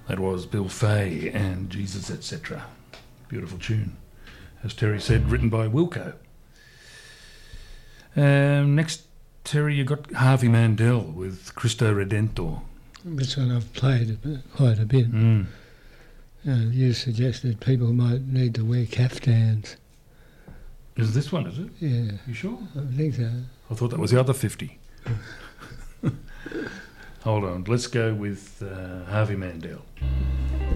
That was Bill Fay and Jesus Etc. Beautiful tune. As Terry said, written by Wilco. Next, Terry, you got Harvey Mandel with Cristo Redentor. This one I've played quite a bit. You suggested people might need to wear caftans. Is this one, is it? Yeah. You sure? I think so. I thought that was the other 50. Hold on, let's go with Harvey Mandel.